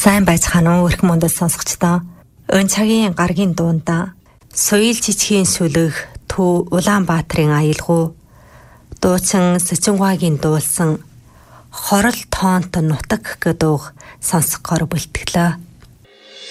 Сайн байцгаана уу эрх мөндөд сонсогчдоо. Өн цагийн гаргийн дуунда соёл жижигхийн сүлэг Төв Улаанбаатарын аялгау дуучин Сэцэнговагийн дуулсан хорол тоонт нутаг гэдэг сонсгохоор бэлтгэлээ.